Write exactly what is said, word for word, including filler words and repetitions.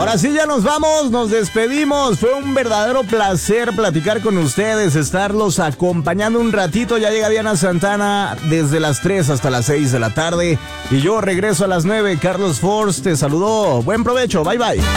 Ahora sí, ya nos vamos, nos despedimos. Fue un verdadero placer platicar con ustedes, estarlos acompañando un ratito. Ya llega Diana Santana desde las tres hasta las seis de la tarde. Y yo regreso a las nueve. Carlos Force te saludó. Buen provecho, bye bye.